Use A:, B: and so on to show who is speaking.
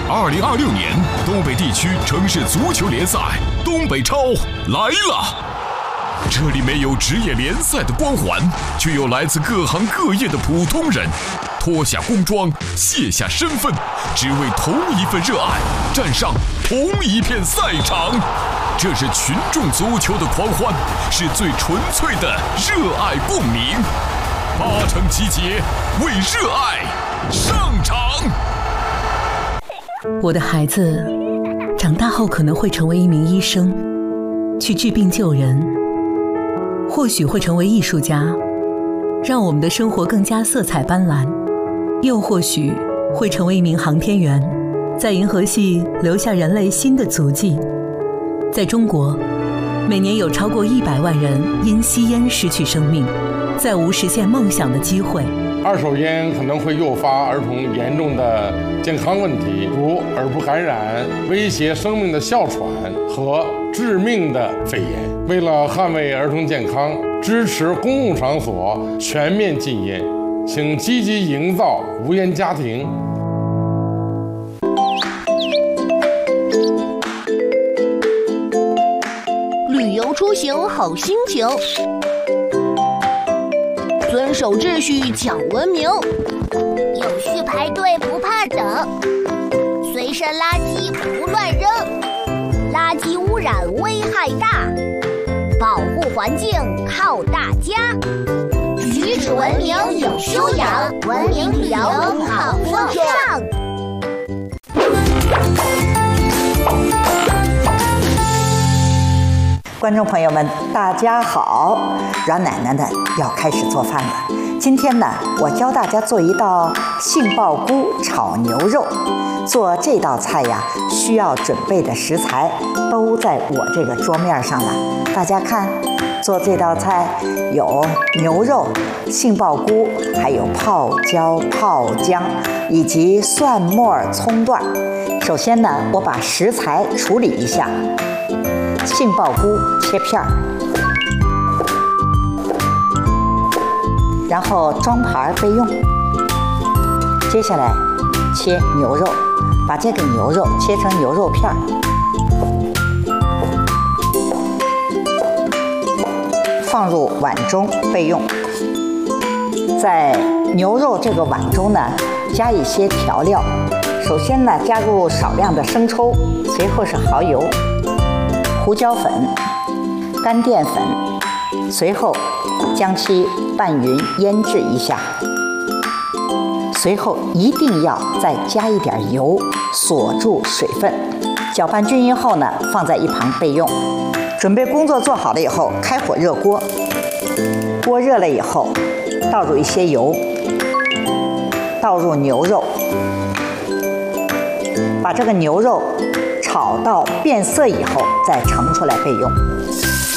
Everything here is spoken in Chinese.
A: 2026年东北地区城市足球联赛东北超来了！这里没有职业联赛的光环，却有来自各行各业的普通人，脱下工装，卸下身份，只为同一份热爱，站上同一片赛场。这是群众足球的狂欢，是最纯粹的热爱共鸣。8城集结，为热爱上场。
B: 我的孩子长大后可能会成为一名医生，去治病救人，或许会成为艺术家，让我们的生活更加色彩斑斓，又或许会成为一名航天员，在银河系留下人类新的足迹。在中国，每年有超过100万人因吸烟失去生命，再无实现梦想的机会。
C: 二手烟可能会诱发儿童严重的健康问题，如耳部感染、威胁生命的哮喘和致命的肺炎。为了捍卫儿童健康，支持公共场所全面禁烟，请积极营造无烟家庭。
D: 旅游出行好心情，遵守秩序讲文明，
E: 有序排队不怕等，随身垃圾不乱扔，垃圾污染危害大，保护环境靠大家，举止文明有修养，文明旅游好风尚。
F: 观众朋友们，大家好！阮奶奶呢要开始做饭了。今天呢，我教大家做一道杏鲍菇炒牛肉。做这道菜呀，需要准备的食材都在我这个桌面上了。大家看，做这道菜有牛肉、杏鲍菇，还有泡椒、泡姜，以及蒜末、葱段。首先呢，我把食材处理一下。杏鲍菇切片儿，然后装盘备用。接下来切牛肉，把这个牛肉切成牛肉片儿，放入碗中备用。在牛肉这个碗中呢，加一些调料。首先呢，加入少量的生抽，随后是蚝油、胡椒粉、干淀粉，随后将其拌匀腌制一下，随后一定要再加一点油，锁住水分，搅拌均匀后呢，放在一旁备用。准备工作做好了以后，开火热锅，锅热了以后，倒入一些油，倒入牛肉，把这个牛肉炒到变色以后，再盛出来备用。